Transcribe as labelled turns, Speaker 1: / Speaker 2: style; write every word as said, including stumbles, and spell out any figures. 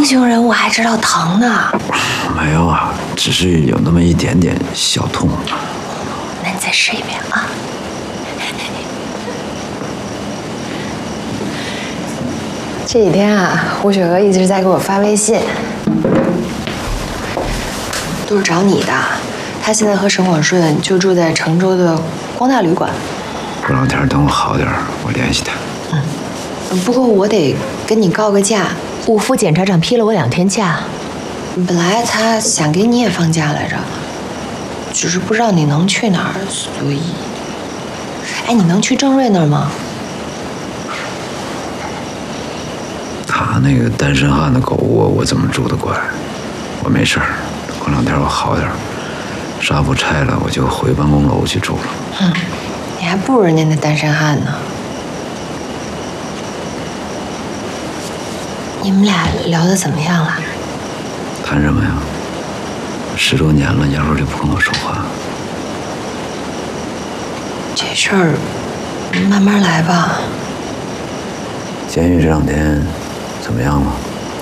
Speaker 1: 英雄人物还知道疼呢？
Speaker 2: 没有啊，只是有那么一点点小痛。
Speaker 1: 那你再试一遍啊。这几天啊，胡雪娥一直在给我发微信，都是找你的。她现在和沈广顺就住在成州的光大旅馆。
Speaker 2: 过两天等我好点，我联系他。
Speaker 1: 嗯，不过我得跟你告个假，五副检察长批了我两天假。本来他想给你也放假来着，只是不知道你能去哪儿，所以……哎，你能去郑瑞那儿吗？
Speaker 2: 他那个单身汉的狗窝，我怎么住得惯？我没事儿，过两天我好点，纱布拆了，我就回办公楼去住了。
Speaker 1: 嗯，你还不如人家那单身汉呢。你们俩聊得怎么样了？
Speaker 2: 谈什么呀？十多年了，压根就不跟我说话。
Speaker 1: 这事儿慢慢来吧。
Speaker 2: 监狱这两天怎么样了？